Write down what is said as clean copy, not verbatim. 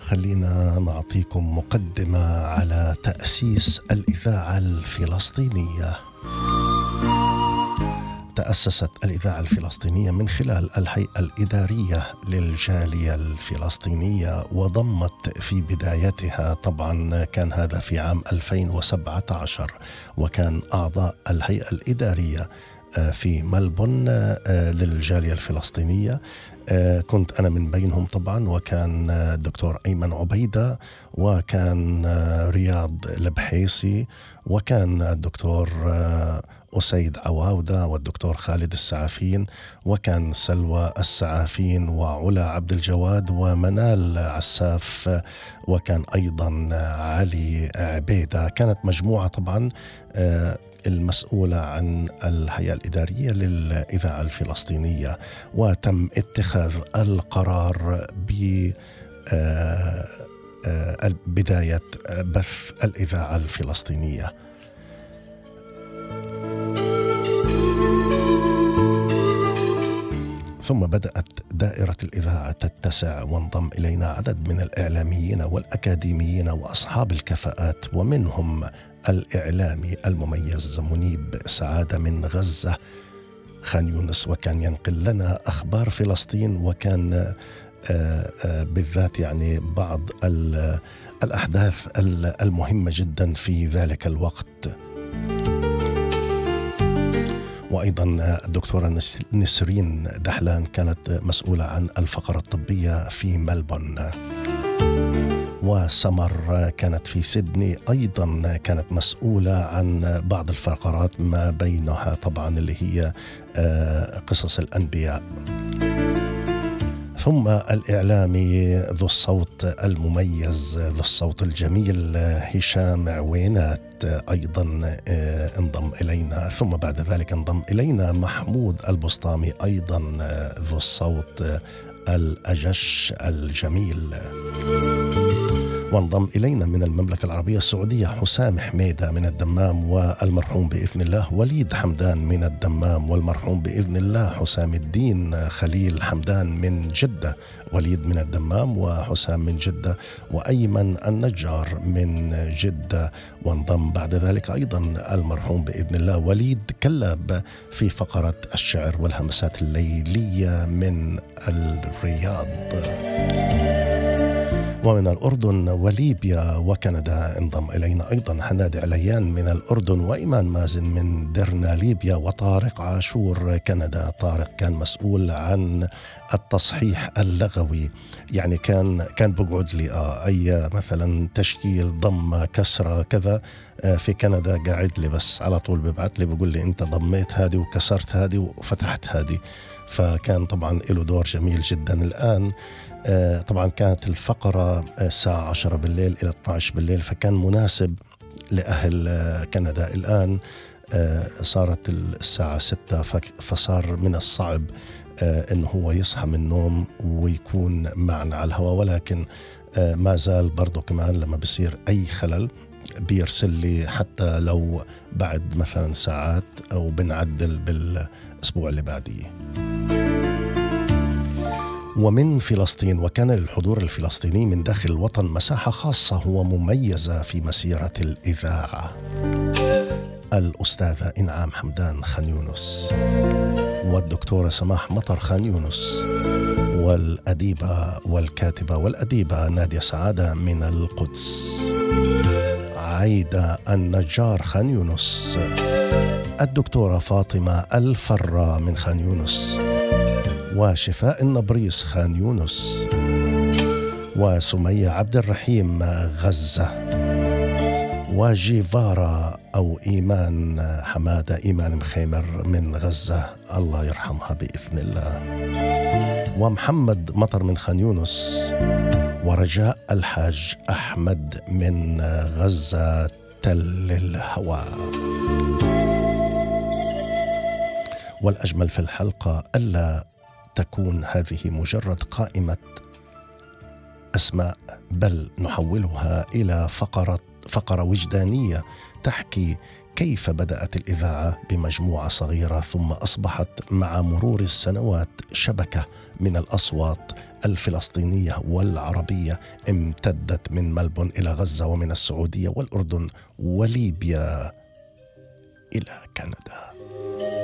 خلينا نعطيكم مقدمة على تأسيس الإذاعة الفلسطينية. تأسست الإذاعة الفلسطينية من خلال الهيئة الإدارية للجالية الفلسطينية، وضمت في بدايتها، طبعا كان هذا في عام 2017، وكان أعضاء الهيئة الإدارية في ملبون للجالية الفلسطينية كنت أنا من بينهم طبعا، وكان الدكتور أيمن عبيدة، وكان رياض البحيسي، وكان الدكتور أسيد عواودة، والدكتور خالد السعافين، وكان سلوى السعافين، وعلا عبد الجواد، ومنال عساف، وكان أيضا علي عبيدة. كانت مجموعة طبعا المسؤولة عن الهيئة الإدارية للإذاعة الفلسطينية، وتم اتخاذ القرار ببداية بث الإذاعة الفلسطينية. ثم بدأت دائرة الإذاعة تتسع، وانضم إلينا عدد من الإعلاميين والأكاديميين وأصحاب الكفاءات، ومنهم الإعلامي المميز منيب سعادة من غزة خان يونس، وكان ينقل لنا أخبار فلسطين، وكان بالذات يعني بعض الأحداث المهمة جدا في ذلك الوقت. وأيضا الدكتورة نسرين دحلان كانت مسؤولة عن الفقرة الطبية في ملبون، وسمر كانت في سيدني أيضا كانت مسؤولة عن بعض الفقرات، ما بينها طبعا اللي هي قصص الأنبياء. ثم الإعلامي ذو الصوت المميز، ذو الصوت الجميل، هشام عوينات أيضا انضم إلينا. ثم بعد ذلك انضم إلينا محمود البسطامي، أيضا ذو الصوت الأجش الجميل. وانضم إلينا من المملكة العربية السعودية حسام حميدة من الدمام، والمرحوم بإذن الله وليد حمدان من الدمام، والمرحوم بإذن الله حسام الدين خليل حمدان من جدة، وليد من الدمام وحسام من جدة، وأيمن النجار من جدة. وانضم بعد ذلك أيضا المرحوم بإذن الله وليد كلاب في فقرة الشعر والهمسات الليلية من الرياض. ومن الأردن وليبيا وكندا انضم إلينا أيضا حناد عليان من الأردن، وإيمان مازن من درنا ليبيا، وطارق عاشور كندا. طارق كان مسؤول عن التصحيح اللغوي، يعني كان بقعد لي أي مثلا تشكيل ضم كسرة كذا في كندا، قاعد لي بس على طول ببعت لي بقول لي أنت ضميت هذه وكسرت هذه وفتحت هذه، فكان طبعا له دور جميل جدا. الآن طبعا كانت الفقرة الساعة 10 بالليل إلى 12 بالليل، فكان مناسب لأهل كندا. الآن صارت الساعة 6، فصار من الصعب إنه هو يصحى من النوم ويكون معنا على الهواء، ولكن ما زال برضو كمان لما بصير أي خلل بيرسل لي، حتى لو بعد مثلا ساعات، أو بنعدل بالأسبوع اللي بعديه. ومن فلسطين، وكان للحضور الفلسطيني من داخل الوطن مساحة خاصة ومميزة في مسيرة الإذاعة. الأستاذة إنعام حمدان خان يونس، والدكتورة سماح مطر خان يونس، والأديبة والكاتبة والأديبة نادية سعادة من القدس، عايدة النجار خان يونس، الدكتورة فاطمة الفرة من خان يونس، وشفاء النبريس خان يونس، وسمية عبد الرحيم غزة، وجيفارا أو إيمان حمادة إيمان مخيمر من غزة، الله يرحمها بإذن الله، ومحمد مطر من خان يونس، ورجاء الحاج أحمد من غزة تل الهواء. والأجمل في الحلقة ألا تكون هذه مجرد قائمة أسماء، بل نحولها إلى فقرة وجدانية تحكي كيف بدأت الإذاعة بمجموعة صغيرة ثم أصبحت مع مرور السنوات شبكة من الأصوات الفلسطينية والعربية امتدت من ملبون إلى غزة ومن السعودية والأردن وليبيا إلى كندا.